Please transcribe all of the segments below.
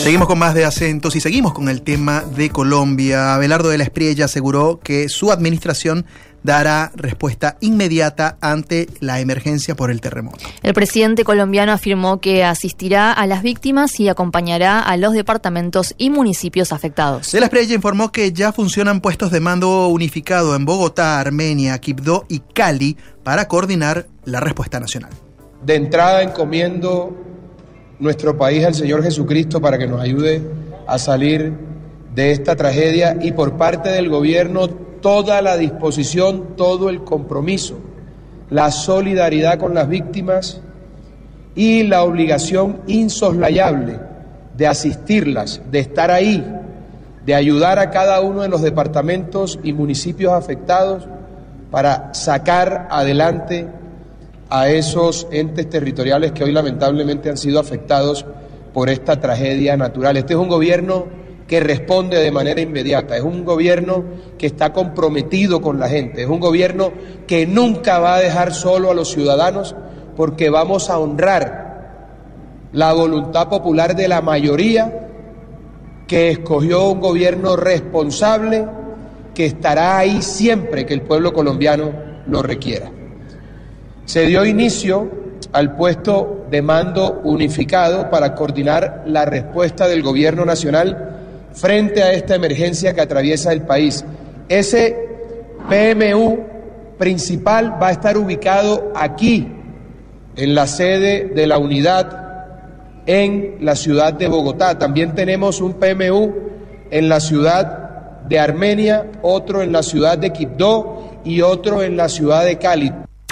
Seguimos con más de Acentos y seguimos con el tema de Colombia. Abelardo de la Espriella aseguró que su administración dará respuesta inmediata ante la emergencia por el terremoto. El presidente colombiano afirmó que asistirá a las víctimas y acompañará a los departamentos y municipios afectados. De la Espriella informó que ya funcionan puestos de mando unificado en Bogotá, Armenia, Quibdó y Cali para coordinar la respuesta nacional. De entrada encomiendo nuestro país al Señor Jesucristo para que nos ayude a salir de esta tragedia, y por parte del gobierno toda la disposición, todo el compromiso, la solidaridad con las víctimas y la obligación insoslayable de asistirlas, de estar ahí, de ayudar a cada uno de los departamentos y municipios afectados para sacar adelante a esos entes territoriales que hoy lamentablemente han sido afectados por esta tragedia natural. Este es un gobierno que responde de manera inmediata, es un gobierno que está comprometido con la gente, es un gobierno que nunca va a dejar solo a los ciudadanos, porque vamos a honrar la voluntad popular de la mayoría que escogió un gobierno responsable que estará ahí siempre que el pueblo colombiano lo requiera. Se dio inicio al puesto de mando unificado para coordinar la respuesta del gobierno nacional frente a esta emergencia que atraviesa el país. Ese PMU principal va a estar ubicado aquí, en la sede de la unidad en la ciudad de Bogotá. También tenemos un PMU en la ciudad de Armenia, otro en la ciudad de Quibdó y otro en la ciudad de Cali.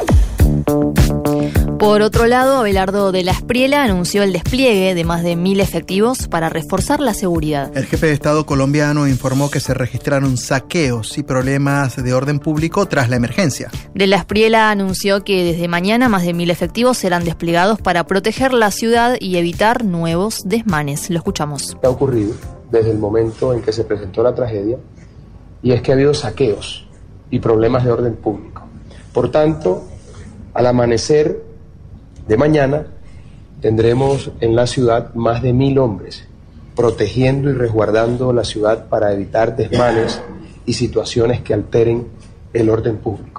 Por otro lado, Abelardo de la Espriella anunció el despliegue de más de 1.000 efectivos para reforzar la seguridad. El jefe de Estado colombiano informó que se registraron saqueos y problemas de orden público tras la emergencia. De la Espriella anunció que desde mañana más de 1.000 efectivos serán desplegados para proteger la ciudad y evitar nuevos desmanes. Lo escuchamos. Ha ocurrido desde el momento en que se presentó la tragedia, y es que ha habido saqueos y problemas de orden público. Por tanto, al amanecer de mañana tendremos en la ciudad más de 1.000 hombres protegiendo y resguardando la ciudad para evitar desmanes y situaciones que alteren el orden público.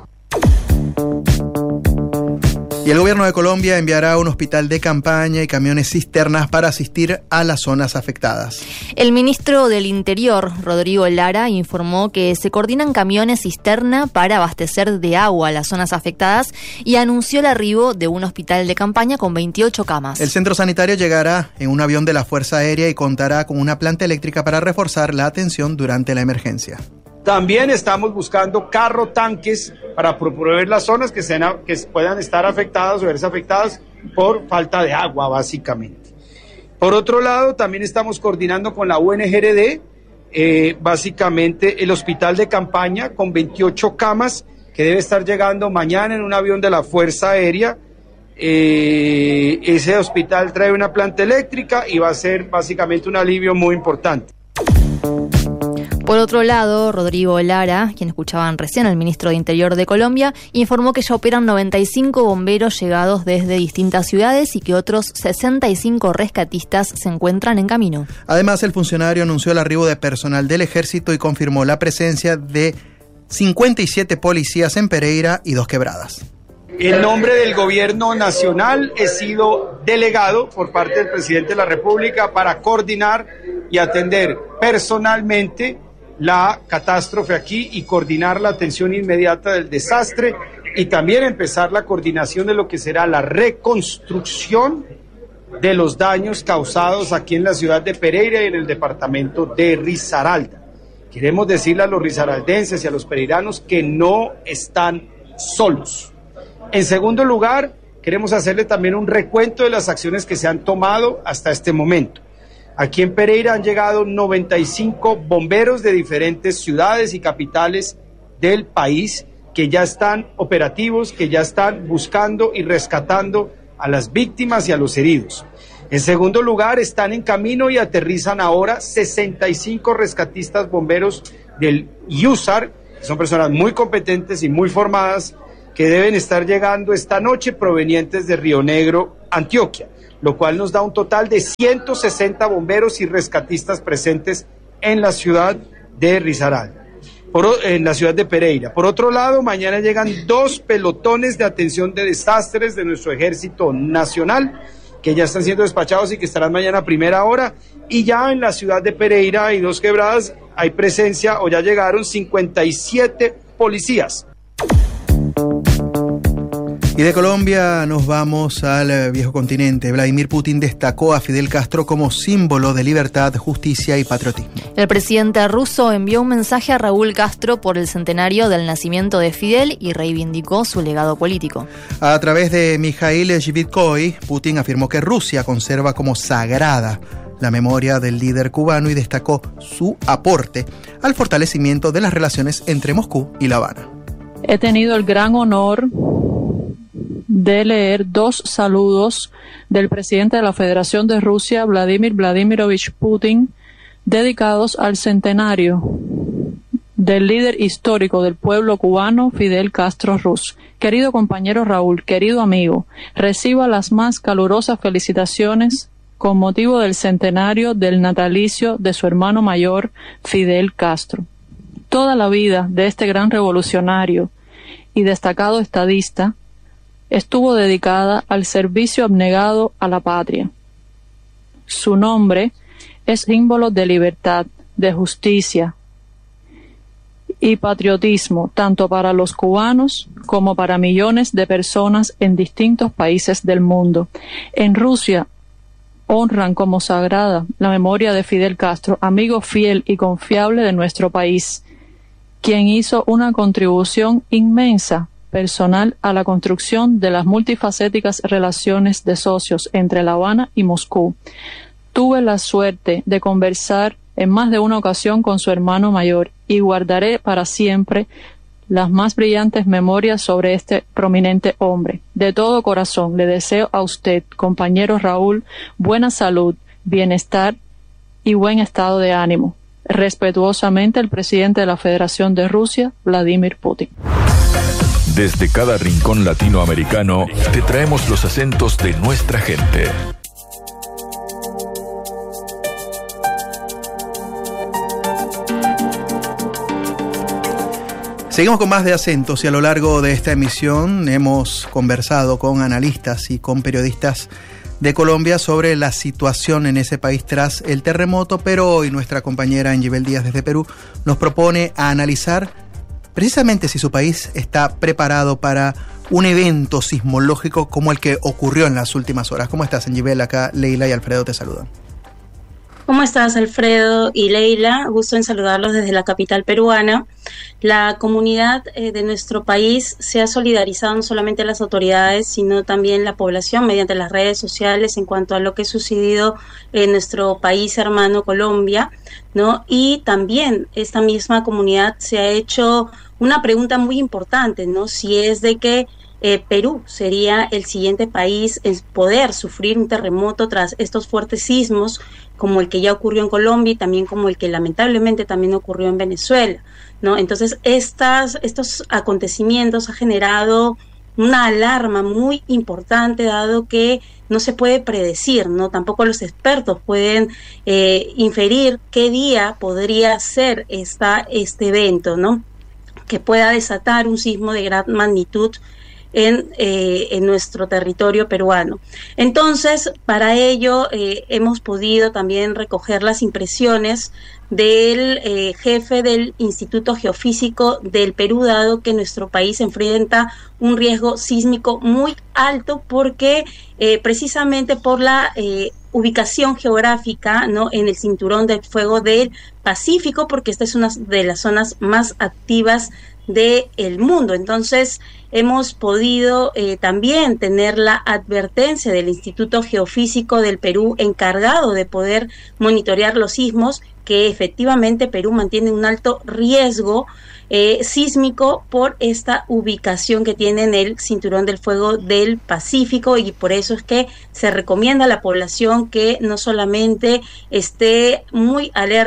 Y el gobierno de Colombia enviará un hospital de campaña y camiones cisternas para asistir a las zonas afectadas. El ministro del Interior, Rodrigo Lara, informó que se coordinan camiones cisterna para abastecer de agua a las zonas afectadas y anunció el arribo de un hospital de campaña con 28 camas. El centro sanitario llegará en un avión de la Fuerza Aérea y contará con una planta eléctrica para reforzar la atención durante la emergencia. También estamos buscando tanques para promover las zonas que puedan estar afectadas o verse afectadas por falta de agua, básicamente. Por otro lado, también estamos coordinando con la UNGRD, básicamente el hospital de campaña con 28 camas que debe estar llegando mañana en un avión de la Fuerza Aérea. Ese hospital trae una planta eléctrica y va a ser básicamente un alivio muy importante. Por otro lado, Rodrigo Lara, quien escuchaban recién, el ministro de Interior de Colombia, informó que ya operan 95 bomberos llegados desde distintas ciudades y que otros 65 rescatistas se encuentran en camino. Además, el funcionario anunció el arribo de personal del Ejército y confirmó la presencia de 57 policías en Pereira y 2 Quebradas. En nombre del gobierno nacional he sido delegado por parte del presidente de la República para coordinar y atender personalmente la catástrofe aquí y coordinar la atención inmediata del desastre y también empezar la coordinación de lo que será la reconstrucción de los daños causados aquí en la ciudad de Pereira y en el departamento de Risaralda. Queremos decirle a los risaraldenses y a los pereiranos que no están solos. En segundo lugar, queremos hacerle también un recuento de las acciones que se han tomado hasta este momento. Aquí en Pereira han llegado 95 bomberos de diferentes ciudades y capitales del país que ya están operativos, que ya están buscando y rescatando a las víctimas y a los heridos. En segundo lugar, están en camino y aterrizan ahora 65 rescatistas bomberos del IUSAR, que son personas muy competentes y muy formadas, que deben estar llegando esta noche provenientes de Río Negro, Antioquia. lo cual nos da un total de 160 bomberos y rescatistas presentes en la ciudad de Risaralda, en la ciudad de Pereira. Por otro lado, mañana llegan 2 pelotones de atención de desastres de nuestro Ejército Nacional, que ya están siendo despachados y que estarán mañana a primera hora, y ya en la ciudad de Pereira y Dos Quebradas hay presencia, o ya llegaron 57 policías. Y de Colombia nos vamos al viejo continente. Vladimir Putin destacó a Fidel Castro como símbolo de libertad, justicia y patriotismo. El presidente ruso envió un mensaje a Raúl Castro por el centenario del nacimiento de Fidel y reivindicó su legado político. A través de Mikhail Zhivkoy, Putin afirmó que Rusia conserva como sagrada la memoria del líder cubano y destacó su aporte al fortalecimiento de las relaciones entre Moscú y La Habana. He tenido el gran honor de leer 2 saludos del presidente de la Federación de Rusia, Vladimir Vladimirovich Putin, dedicados al centenario del líder histórico del pueblo cubano, Fidel Castro Ruz. Querido compañero Raúl, querido amigo, reciba las más calurosas felicitaciones con motivo del centenario del natalicio de su hermano mayor, Fidel Castro. Toda la vida de este gran revolucionario y destacado estadista estuvo dedicada al servicio abnegado a la patria. Su nombre es símbolo de libertad, de justicia y patriotismo, tanto para los cubanos como para millones de personas en distintos países del mundo. En Rusia honran como sagrada la memoria de Fidel Castro, amigo fiel y confiable de nuestro país, quien hizo una contribución inmensa personal a la construcción de las multifacéticas relaciones de socios entre La Habana y Moscú. Tuve la suerte de conversar en más de una ocasión con su hermano mayor y guardaré para siempre las más brillantes memorias sobre este prominente hombre. De todo corazón le deseo a usted, compañero Raúl, buena salud, bienestar y buen estado de ánimo. Respetuosamente, el presidente de la Federación de Rusia, Vladimir Putin. Desde cada rincón latinoamericano te traemos los acentos de nuestra gente. Seguimos con más de acentos y a lo largo de esta emisión hemos conversado con analistas y con periodistas de Colombia sobre la situación en ese país tras el terremoto, pero hoy nuestra compañera Angibel Díaz desde Perú nos propone a analizar precisamente si su país está preparado para un evento sismológico como el que ocurrió en las últimas horas. ¿Cómo estás, Angibel? Acá Leila y Alfredo te saludan. ¿Cómo estás, Alfredo y Leila? Gusto en saludarlos desde la capital peruana. La comunidad de nuestro país se ha solidarizado no solamente las autoridades, sino también la población mediante las redes sociales en cuanto a lo que ha sucedido en nuestro país hermano Colombia, ¿no? Y también esta misma comunidad se ha hecho una pregunta muy importante, ¿no? Si es de que Perú sería el siguiente país en poder sufrir un terremoto tras estos fuertes sismos, como el que ya ocurrió en Colombia y también como el que lamentablemente también ocurrió en Venezuela, ¿no? Entonces, estos acontecimientos han generado una alarma muy importante, dado que no se puede predecir, ¿no? Tampoco los expertos pueden inferir qué día podría ser este evento, ¿no? Que pueda desatar un sismo de gran magnitud en nuestro territorio peruano. Entonces, para ello hemos podido también recoger las impresiones del jefe del Instituto Geofísico del Perú, dado que nuestro país enfrenta un riesgo sísmico muy alto porque precisamente por la ubicación geográfica, ¿no?, en el cinturón del fuego del Pacífico, porque esta es una de las zonas más activas del mundo. Entonces hemos podido también tener la advertencia del Instituto Geofísico del Perú, encargado de poder monitorear los sismos, que efectivamente Perú mantiene un alto riesgo sísmico por esta ubicación que tiene en el cinturón del fuego del Pacífico, y por eso es que se recomienda a la población que no solamente esté muy alerta, sino que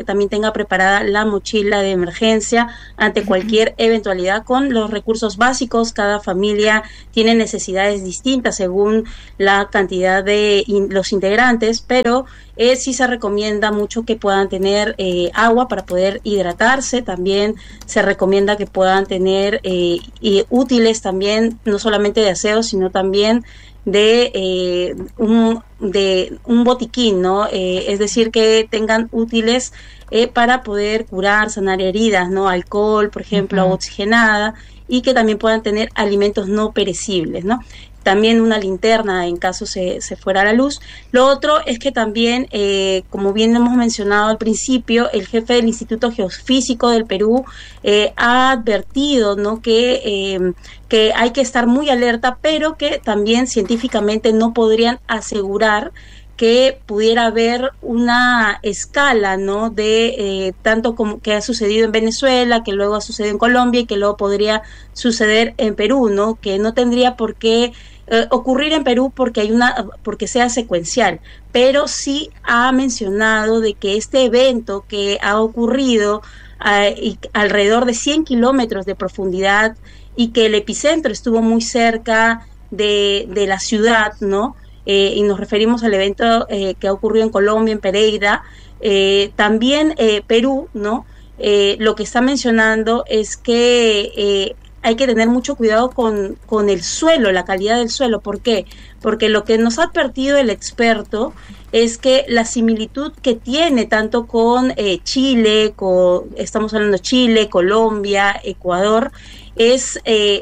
que también tenga preparada la mochila de emergencia ante cualquier eventualidad con los recursos básicos. Cada familia tiene necesidades distintas según la cantidad de los integrantes, pero sí se recomienda mucho que puedan tener agua para poder hidratarse. También se recomienda que puedan tener útiles también, no solamente de aseo, sino también de un botiquín, ¿no? Es decir, que tengan útiles para poder curar, sanar heridas, ¿no? Alcohol, por ejemplo, agua oxigenada, y que también puedan tener alimentos no perecibles, ¿no? También una linterna en caso se fuera la luz. Lo otro es que también, como bien hemos mencionado al principio, el jefe del Instituto Geofísico del Perú ha advertido, ¿no?, que hay que estar muy alerta, pero que también científicamente no podrían asegurar que pudiera haber una escala, ¿no?, de tanto como que ha sucedido en Venezuela, que luego ha sucedido en Colombia y que luego podría suceder en Perú, ¿no?, que no tendría por qué ocurrir en Perú porque sea secuencial, pero sí ha mencionado de que este evento que ha ocurrido alrededor de 100 kilómetros de profundidad y que el epicentro estuvo muy cerca de la ciudad, ¿no? Y nos referimos al evento que ha ocurrido en Colombia, en Pereira, también Perú, ¿no? Lo que está mencionando es que hay que tener mucho cuidado con el suelo, la calidad del suelo. ¿Por qué? Porque lo que nos ha advertido el experto es que la similitud que tiene tanto con Chile, estamos hablando de Chile, Colombia, Ecuador, es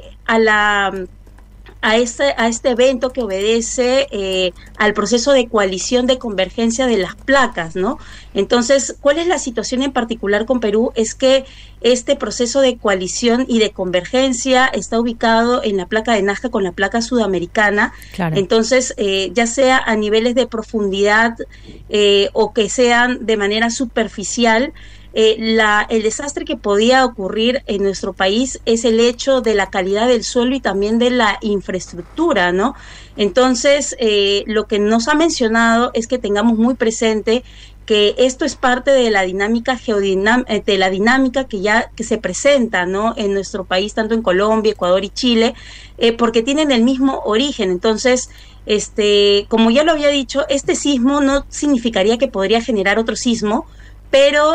a este evento que obedece al proceso de coalición de convergencia de las placas, ¿no? Entonces, ¿cuál es la situación en particular con Perú? Es que este proceso de coalición y de convergencia está ubicado en la placa de Nazca con la placa sudamericana. Claro. Entonces, ya sea a niveles de profundidad o que sean de manera superficial, el desastre que podía ocurrir en nuestro país es el hecho de la calidad del suelo y también de la infraestructura, ¿no? Entonces, lo que nos ha mencionado es que tengamos muy presente que esto es parte de la dinámica de la dinámica que se presenta, ¿no?, en nuestro país, tanto en Colombia, Ecuador y Chile, porque tienen el mismo origen. Entonces, como ya lo había dicho, este sismo no significaría que podría generar otro sismo, pero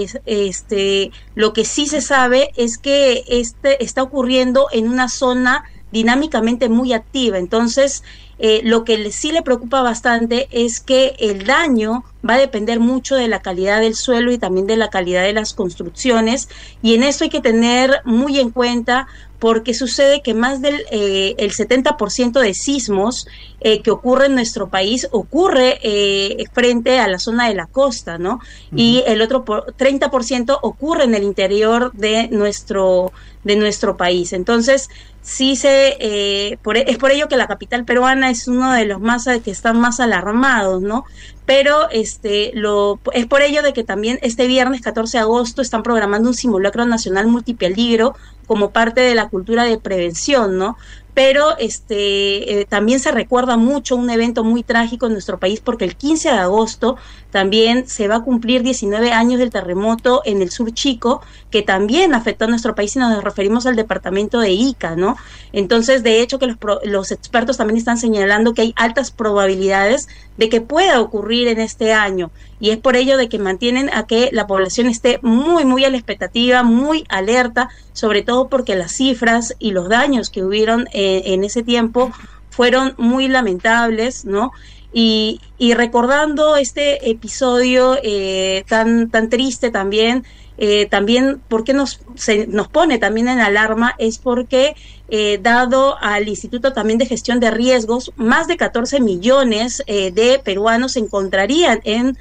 lo que sí se sabe es que está ocurriendo en una zona dinámicamente muy activa. Entonces, lo que sí le preocupa bastante es que el daño va a depender mucho de la calidad del suelo y también de la calidad de las construcciones, y en esto hay que tener muy en cuenta porque sucede que más del el 70% de sismos que ocurre en nuestro país ocurre frente a la zona de la costa, ¿no? Uh-huh. Y el otro 30% ocurre en el interior de nuestro país. Entonces, sí es por ello que la capital peruana es uno de los que están más alarmados, ¿no? Pero es por ello de que también este viernes 14 de agosto están programando un simulacro nacional multipeligro como parte de la cultura de prevención, ¿no? Pero también se recuerda mucho un evento muy trágico en nuestro país, porque el 15 de agosto también se va a cumplir 19 años del terremoto en el sur Chico, que también afectó a nuestro país, y nos referimos al departamento de Ica, ¿no? Entonces, de hecho, que los expertos también están señalando que hay altas probabilidades de que pueda ocurrir en este año, y es por ello de que mantienen a que la población esté muy, muy a la expectativa, muy alerta, sobre todo porque las cifras y los daños que hubieron en ese tiempo fueron muy lamentables, ¿no? Y recordando este episodio tan triste también porque nos pone también en alarma, es porque dado al Instituto también de Gestión de Riesgos, más de 14 millones de peruanos se encontrarían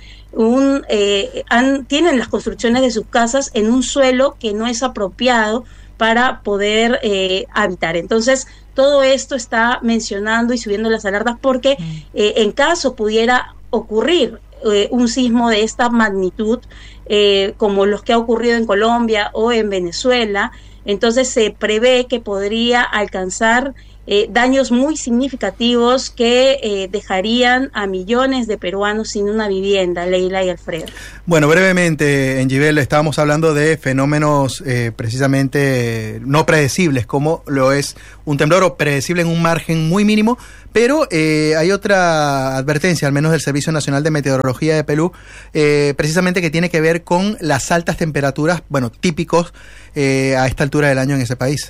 tienen las construcciones de sus casas en un suelo que no es apropiado para poder habitar. Entonces, todo esto está mencionando y subiendo las alertas porque en caso pudiera ocurrir un sismo de esta magnitud, como los que ha ocurrido en Colombia o en Venezuela, entonces se prevé que podría alcanzar daños muy significativos que dejarían a millones de peruanos sin una vivienda, Leila y Alfredo. Bueno, brevemente, Engivel, estábamos hablando de fenómenos precisamente no predecibles, como lo es un temblor, o predecible en un margen muy mínimo, pero hay otra advertencia, al menos del Servicio Nacional de Meteorología de Perú, precisamente que tiene que ver con las altas temperaturas, bueno, típicos a esta altura del año en ese país.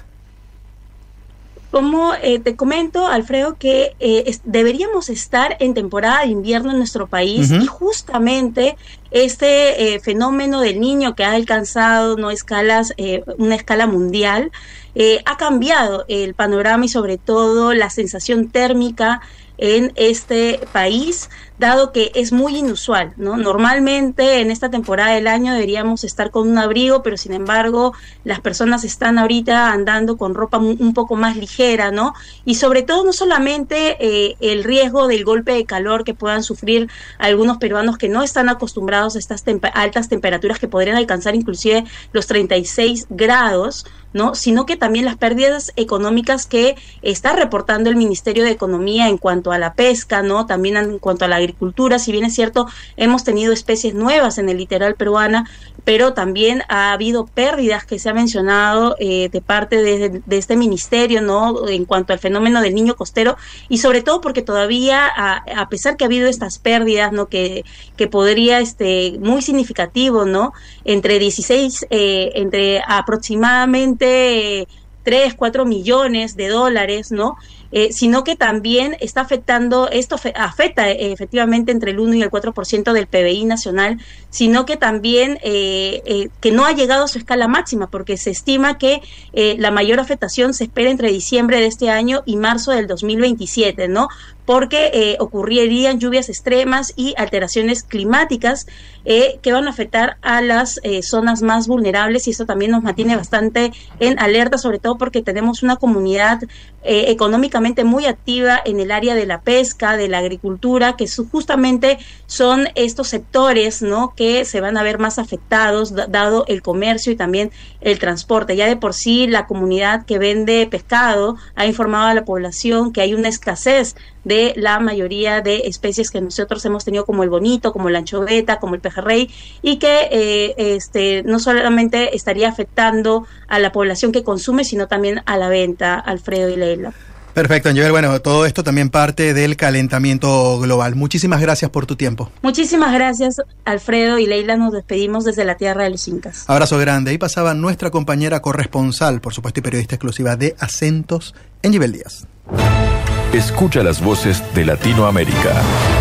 Como te comento, Alfredo, que deberíamos estar en temporada de invierno en nuestro país, y justamente este fenómeno del Niño que ha alcanzado una escala mundial, ha cambiado el panorama y sobre todo la sensación térmica en este país, dado que es muy inusual, ¿no? Normalmente en esta temporada del año deberíamos estar con un abrigo, pero sin embargo las personas están ahorita andando con ropa un poco más ligera, ¿no? Y sobre todo no solamente el riesgo del golpe de calor que puedan sufrir algunos peruanos que no están acostumbrados a estas altas temperaturas que podrían alcanzar inclusive los 36 grados, ¿no? Sino que también las pérdidas económicas que está reportando el Ministerio de Economía en cuanto a la pesca, ¿no? También en cuanto a la agricultura. Si bien es cierto, hemos tenido especies nuevas en el litoral peruano, pero también ha habido pérdidas que se ha mencionado de parte de este ministerio, ¿no? En cuanto al fenómeno del Niño costero, y sobre todo porque todavía, a pesar que ha habido estas pérdidas, ¿no? Que podría, muy significativo, ¿no? Entre aproximadamente 3-4 millones de dólares, ¿no? Sino que también está afectando, afecta efectivamente entre el 1 y el 4% del PBI nacional, sino que también que no ha llegado a su escala máxima, porque se estima que la mayor afectación se espera entre diciembre de este año y marzo del 2027, ¿no? Porque ocurrirían lluvias extremas y alteraciones climáticas que van a afectar a las zonas más vulnerables, y esto también nos mantiene bastante en alerta, sobre todo porque tenemos una comunidad económicamente muy activa en el área de la pesca, de la agricultura, que justamente son estos sectores, ¿no? Que se van a ver más afectados dado el comercio y también el transporte. Ya de por sí la comunidad que vende pescado ha informado a la población que hay una escasez de la mayoría de especies que nosotros hemos tenido, como el bonito, como la anchoveta, como el pejerrey, y que no solamente estaría afectando a la población que consume, sino también a la venta, Alfredo y Leila. Perfecto, Angivel. Bueno, todo esto también parte del calentamiento global. Muchísimas gracias por tu tiempo. Muchísimas gracias, Alfredo y Leila. Nos despedimos desde la tierra de los incas. Abrazo grande. Ahí pasaba nuestra compañera corresponsal, por supuesto, y periodista exclusiva de Acentos, Angivel Díaz. Escucha las voces de Latinoamérica.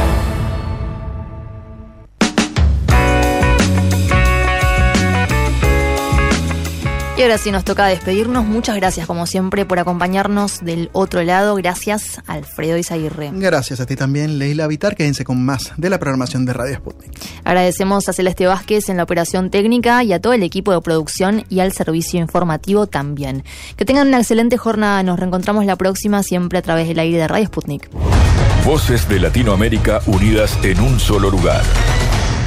Y ahora sí nos toca despedirnos. Muchas gracias, como siempre, por acompañarnos del otro lado. Gracias, Alfredo Izaguirre. Gracias a ti también, Leila Vitar. Quédense con más de la programación de Radio Sputnik. Agradecemos a Celeste Vázquez en la operación técnica y a todo el equipo de producción y al servicio informativo también. Que tengan una excelente jornada. Nos reencontramos la próxima, siempre a través del aire de Radio Sputnik. Voces de Latinoamérica unidas en un solo lugar.